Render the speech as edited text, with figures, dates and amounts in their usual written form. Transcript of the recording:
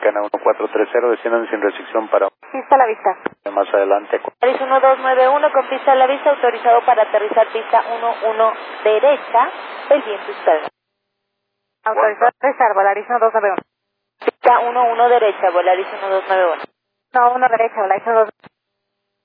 Mexicana 1430, desciendan sin restricción para... Pista a la vista. Más adelante. Volaris 1291 con pista a la vista, autorizado para aterrizar pista 11 derecha, el viento izquierdo. Autorizado a aterrizar, Volaris 1291. Pista 11 derecha, Volaris 1291. No, 1 derecha, Volaris 1291.